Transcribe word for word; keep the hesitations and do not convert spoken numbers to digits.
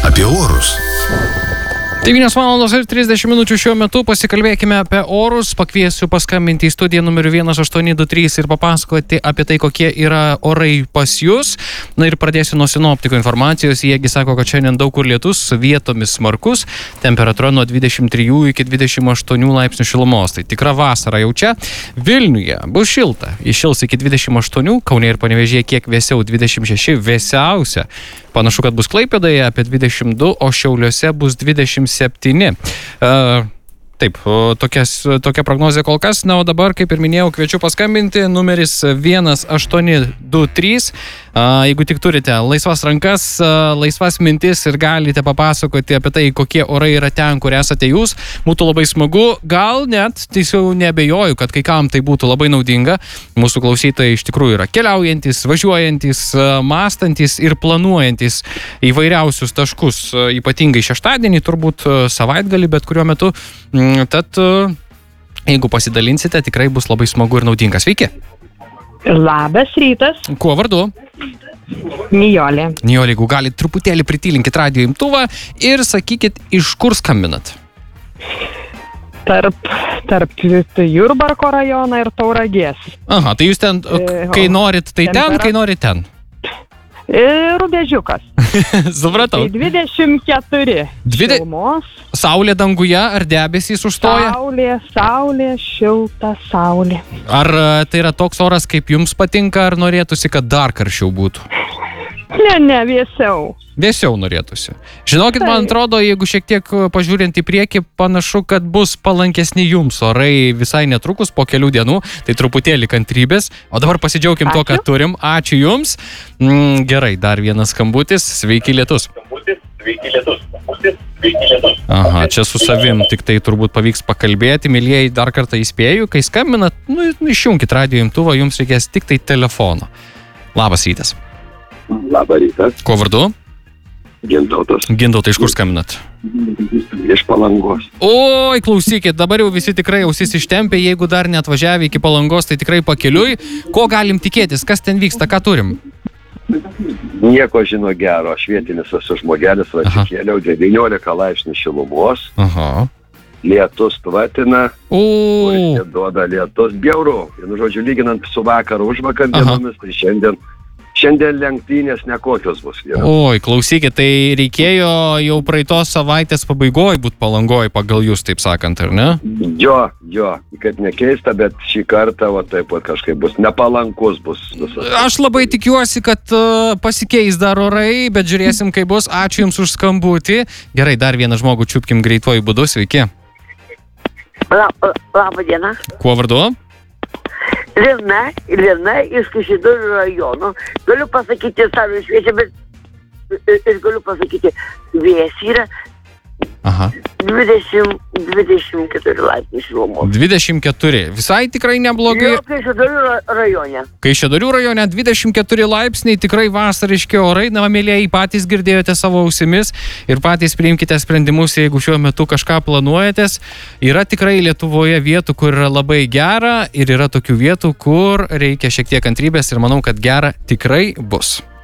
apie orus. devynios valandos ir trisdešimt minučių šiuo metu pasikalbėkime apie orus. Pakviesiu paskambinti į studiją numeriu vienas aštuoni du trys ir papasakoti apie tai, kokie yra orai pas jūs. Na ir pradėsiu nuo sinoptikų informacijos. Jiegi sako, kad šiandien daug kur lietus, vietomis smarkus, temperatūra nuo dvidešimt trijų iki dvidešimt aštuonių laipsnių šilumos. Tai tikra vasara jau čia. Vilniuje bus šilta, įšils iki dvidešimt aštuonių, Kaune ir Panevėžyje kiek vėsiau, dvidešimt šeši, vėsiausia. Panašu, kad bus Klaipėdoje apie dvidešimt du, o Šiauliuose bus dvidešimt septyni. Uh, taip, tokias, tokia prognozė kol kas. Na, o dabar, kaip ir minėjau, kviečiu paskambinti. Numeris vienas aštuoni du trys. Uh, jeigu tik turite laisvas rankas, uh, laisvas mintis ir galite papasakoti apie tai, kokie orai yra ten, kur esate jūs, būtų labai smagu. Gal net, tiesiog neabejoju, kad kai kam tai būtų labai naudinga. Mūsų klausytojai iš tikrųjų yra keliaujantis, važiuojantis, uh, mąstantis ir planuojantis įvairiausius taškus, uh, ypatingai šeštadienį, turbūt uh, savaitgalį, bet kuriuo metu. Mm, tad, uh, jeigu pasidalinsite, tikrai bus labai smagu ir naudinga. Sveiki. Labas rytas. Kuo vardu? Nijolė. Nijolė, jeigu galite, truputėlį pritilinkit radijo imtuvą ir sakykit, iš kur skambinat? Tarp, tarp Jurbarko rajono ir Tauragės. Aha, tai jūs ten, kai norit, tai ten, kai norit ten. Rubežiukas. Supratau. Tai dvidešimt keturi Dvide... šilumos. Saulė danguje ar debesys užstoja? Saulė, saulė, šilta saulė. Ar tai yra toks oras, kaip jums patinka, ar norėtųsi, kad dar karščiau būtų? Ne, ne, vėsiau. Vėsiau norėtųsi. Žinokit, tai. Man atrodo, jeigu šiek tiek pažiūrint į priekį, panašu, kad bus palankesni jums orai visai netrukus po kelių dienų, tai truputėlį kantrybės. O dabar pasidžiaugim to, ką turim. Ačiū jums. Mm, gerai, dar vienas skambutis. Sveiki, lietus. Sveiki, lietus. Sveiki, lietus. Aha, čia su savim tik tai turbūt pavyks pakalbėti. Mielieji, dar kartą įspėju, kai skambinat, nu, išjunkit radijo imtuvą, jums reikės tik tai telefono. Labas rytas. Labą rytą. Kuo vardu? Gintautas. Gintautai, iš kur skambinat? Iš Palangos. Oi, klausykit, dabar jau visi tikrai ausis ištempė, jeigu dar neatvažiavę iki Palangos, tai tikrai pakeliui. Ko galim tikėtis, kas ten vyksta, ką turim? Nieko žino gero, aš vietinis esu žmogelis, atsikėliau, devyniolika laipsnių šilumos. Aha. Lietus tvatina, O. duoda lietus, bjauru. Vienu žodžiu, lyginant su vakar užvakar dienomis, tai šiandien Šiandien lenktynės nekokios bus. Jau. Oi, klausykit, tai reikėjo jau praeitos savaitės pabaigoj būt Palangoj pagal jūs, taip sakant, ar ne? Jo, jo, kaip nekeista, bet šį kartą va, taip pat kažkaip bus nepalankus bus visas. Aš labai tikiuosi, kad uh, pasikeis dar orai, bet žiūrėsim, kaip bus. Ačiū jums už skambutį. Gerai, dar vieną žmogų čiupkim greituoju būdu. Sveiki. La, labą dieną. Kuo vardu? Lina, Lina iš Kaišiadorių rajono. Galiu pasakyti, saulė šviečia, bet ir galiu pasakyti, vėjas yra. Aha. dvidešimt, dvidešimt keturi laipsniai šilumos. dvidešimt keturi. Visai tikrai neblogai. Jo, Kaišiadorių rajone. Kaišiadorių rajone dvidešimt keturi laipsniai, tikrai vasariški orai. Na, mėlėjai, patys girdėjote savo ausimis ir patys priimkite sprendimus, jeigu šiuo metu kažką planuojatės. Yra tikrai Lietuvoje vietų, kur yra labai gera ir yra tokių vietų, kur reikia šiek tiek kantrybės ir manau, kad gera tikrai bus.